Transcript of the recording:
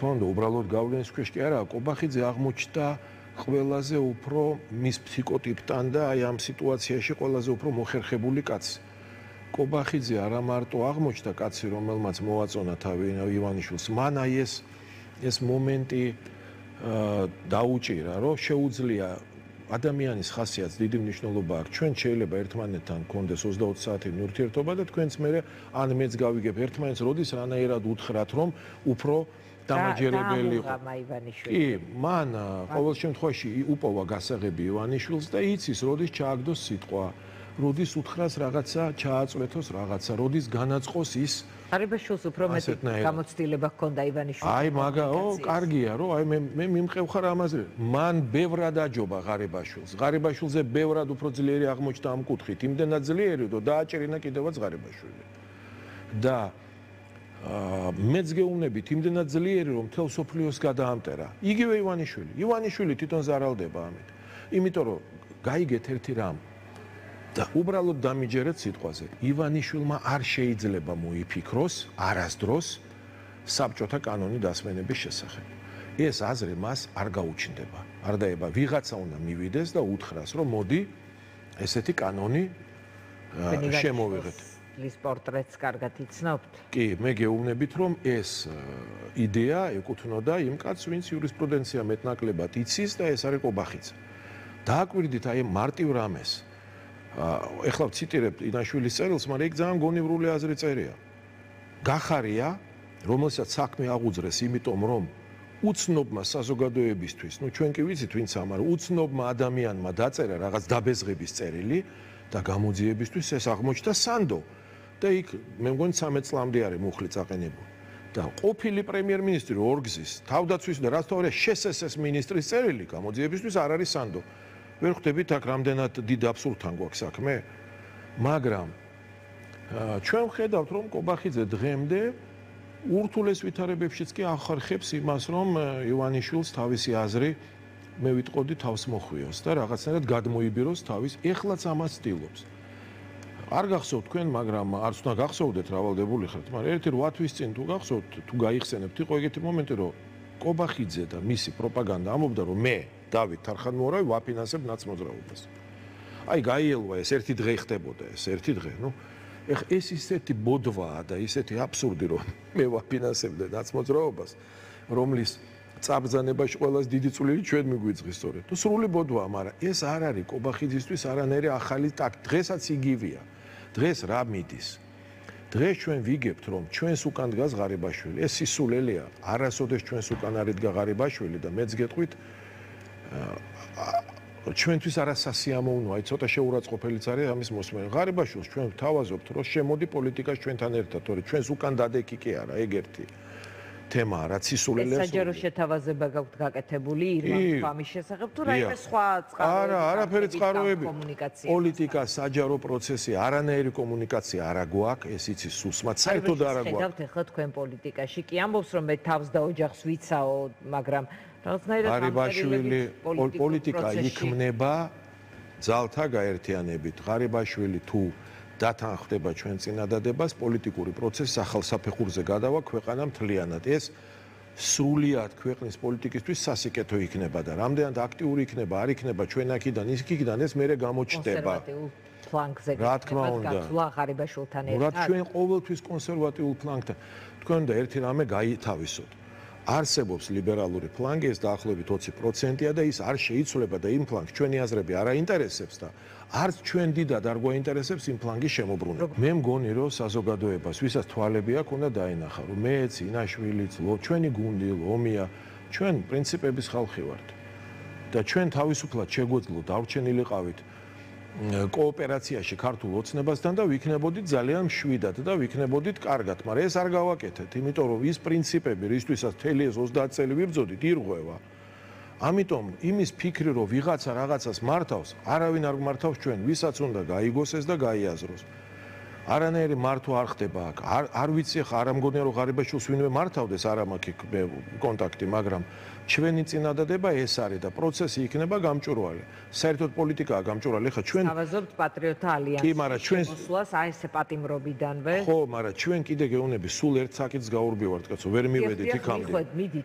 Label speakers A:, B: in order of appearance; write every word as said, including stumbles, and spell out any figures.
A: თქმა უნდა, უბრალოდ გავლენის ქვეშ კი არა, კობახიძე აღმოჩნდა ყველაზე უფრო მის ფსიქოტიპთან და აი ამ სიტუაციაში ყველაზე უფრო მოხერხებული კაცი. კობახიძე არა მარტო აღმოჩნდა კაცი, რომელმაც მოაწონა თავი ივანიშვილს, მან აი ეს ეს მომენტი დაუჭირა, რომ შეუძლია ადამიანის ხასიათს დიდი მნიშვნელობა აქვს. ჩვენ შეიძლება ერთმანეთთან გქონდეს ოცდაოთხ საათიანი ურთიერთობა და თქვენც მე ან მეც გავიგებ ერთმანეთს, როდის რანაირად უთხრათ, რომ უფრო დამაჯერებელი იყო. კი, მან ყოველ შემთხვევაში უპოვა გასაღები ივანიშვილს და იცის, როდის ჩააგდოს სიტყვა, როდის უთხრას რაღაცა, ჩააწვეთოს რაღაცა, როდის განაწყოს ის.
B: ღარიბაშვილს უფრო მეტი გამოცდილება ჰქონდა ივანიშვილს.
A: აი, მაგაო, კარგია, რომ აი მე მე მიმყევხარ ამაზე. მან ბევრად აჯობა ღარიბაშვილს. ღარიბაშვილზე ბევრად უფრო ძლიერი აღმოჩნდა ამ კუთხით, იმდენად ძლიერი, რომ დააჭერინა კიდევაც ღარიბაშვილი. და მეც გეუბნებით, იმდენად ძლიერი, რომ მთელ სოფლიოს გადაამტერა. იგივე ივანიშვილი. ივანიშვილი თვითონ ზარალდება ამით. იმიტომ რომ გაიგეთ ერთი რამ. და უბრალოდ დამიჯერეთ სიტყვაზე. ივანიშვილმა არ შეიძლება მოიფიქროს არასდროს საბჭოთა კანონი დასმენების შესახებ. ეს აზრი მას არ გაუჩნდება. არ დაება, ვიღაცა უნდა მივიდეს და უთხრას, რომ მოდი ესეთი კანონი შემოვიღეთ.
B: ის პორტრეტს კარგად იცნობთ?
A: კი, მე გეუბნებით, რომ ეს იდეა ეკუთვნოდა იმ კაცს, ვინც იურისპრუდენცია მეტნაკლებად იცის და ეს არის კობახიძე. დააკვირდით აი მარტივ რამეს. ეხლა ვციტირებ ინაშვილის წერილს, მაგრამ იქ ძალიან გონივრული აზრი წერია. გახარია, რომელსაც საქმე აღუძრეს, იმიტომ რომ უცნობმა საზოგადოებისთვის, ну ჩვენ კი ვიცით ვინც ამარ, უცნობმა ადამიანმა დაწერა რაღაც დაბეზღების წერილი და გამოძიებისთვის ეს აღმოჩნდა სანდო. და იქ მე მგონი ცამეტ წლამდე არის მუხლი წაყენებული. და ყოფილი პრემიერ-მინისტრი ორგზის, თავდაცვის და რაც თორე შსს მინისტრის წერილი გამოძიებისთვის არ არის სანდო. ვერ ხვდებით აქ რამდენად დიდ აბსურდთან გვაქვს საქმე, მაგრამ ჩვენ ვხედავთ, რომ კობახიძე დღემდე ურთულეს ვითარებებშიც კი ახარხებს იმას, რომ ივანიშვილს თავისი აზრი მე ვიტყოდი თავს მოხვიოს და რაღაცნაირად გადმოიბიროს თავის, ეხლაც ამას ცდილობს. არ გახსოვთ თქვენ, მაგრამ არც უნდა გახსოვდეთ, რავალდებული ხართ, მაგრამ ერთი რვა თვის წინ თუ გახსოვთ, თუ გაიხსენებთ, იყო ეგეთი მომენტი, რომ კობახიძე და მისი პროპაგანდა ამბობდა, რომ მე დავით თარხანმოურავი ვაფინანსებ ნაცმოძრაობას. აი, გაიელვა ეს ერთი დღე ხდებოდა ეს, ერთი დღე, ნუ ეხ ეს ისეთი ბოდვაა და ისეთი აბსურდი, რომ მე ვაფინანსებდე ნაცმოძრაობას, რომლის წაბრძანებაში ყველას დიდი წვლილი ჩვენ მიგვიძღვის სწორედ. თუ სრული ბოდვაა, მაგრამ ეს არ არის კობახიძისთვის არანაირი ახალი ტაქტი. დღესაც იგივეა. დღეს რა მიდის? დღეს ჩვენ ვიგებთ, რომ ჩვენს უკან დგას ღარიბაშვილი. ეს სისულელეა. არასოდეს ჩვენს უკან არ იდგა ღარიბაშვილი და მეც გეტყვით ჩვენთვის არასასიამოვნოა, აი ცოტა შეურაცხყოფელიც არის ამის მოსმენა. ღარიბაშვილს ჩვენ ვთავაზობთ, რომ შემოდი პოლიტიკას ჩვენთან ერთად, თორე ჩვენს უკან დადეკი კი არა, ეგ ერთი თემაა, რაც სისულელეა.
B: ეს საჯარო შეთავაზება გაქვთ გაკეთებული ირმის ფამის შესახებ თუ რაიმე სხვა წყაროები?
A: არა, არაფერი წყაროები. პოლიტიკა, საჯარო პროცესი, არანაირი კომუნიკაცია არ აგვაქვს, ეს იცის სუსმად, საერთოდ არ აგვაქვს.
B: ხედავთ ახლა თქვენ პოლიტიკაში, კი ამბობს რომ მე თავს და ოჯახს ვიცაო, მაგრამ
A: ღარიბაშვილი პოლიტიკა იქმნება ძალთა გაერთიანებით. ღარიბაშვილი თუ დათანხმდება ჩვენ წინადადებას, პოლიტიკური პროცესი ახალსაფეხურზე გადავა ქვეყანა მთლიანად. ეს სრულიად ქვეყნის პოლიტიკისთვის სასიკეთო იქნება და რამდენად აქტიური იქნება, არ იქნება ჩვენ აქედან ის იქიდან ეს მერე გამოჩნდება.
B: ფლანგზე
A: რა თქმა უნდა,
B: გაცვლა ღარიბაშვილთან ერთად.
A: რა ჩვენ ყოველთვის კონსერვატიულ ფლანგთან. თქვენ და ერთი რამე გაითავისოთ. არსებობს ლიბერალური ფლანგი, ეს დაახლოებით ოცი პროცენტია და ის არ შეიცვლება და იმ ფლანგს ჩვენი აზრები არ აინტერესებს და არც ჩვენ დიდად არ გვაინტერესებს იმ ფლანგის შემოbrunება. მე მგონი, რომ საზოგადოებას, ვისაც თვალები აქვს, უნდა დაინახა, რომ მეც, ინაშვილიც, ჩვენი გუნდი, ლომია, ჩვენ პრინციპების ხალხი ვართ. და ჩვენ თავისუფლად შეგვეძლოთ, დავრჩენილიყავით კოოპერაციაში ქართულ ოცნებასთან და ვიქნებოდით ძალიან მშვიდად და ვიქნებოდით კარგად, მაგრამ ეს არ გავაკეთეთ, იმიტომ რომ ის პრინციპები, რისთვისაც მთელი ეს ოცდაათი წელი ვიბრძოდით, ირღვევა. ამიტომ იმის ფიქრი, რომ ვიღაცა რაღაცას მართავს, არავინ არ გმართავს ჩვენ, ვისაც უნდა გაიგოს ეს და გაიაზროს. არანაირი მართვა არ ხდება აქ. არ არ ვიცი ხა, არ ამგონია რომ ღარიბაშვილს ვინმე მართავდეს, არ მაქვს კონტაქტი, მაგრამ ჩვენი წინადადება ეს არის და პროცესი იქნება გამჭვირვალე. საერთოდ პოლიტიკაა გამჭვირვალე. ხა ჩვენ
B: თავაზობთ პატრიოტთა ალიანსის შემოსვლას აი ესე პატიმრობიდანვე.
A: ხო, მაგრამ ჩვენ კიდე გეუბნები, სულ ერთ საკითხს გაურბივართ, კაცო, ვერ მივედით იქამდე.